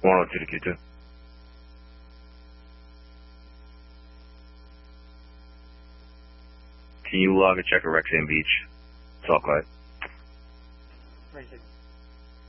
102 to Q2. Can you log a check of Rexham Beach? It's all quiet. Right.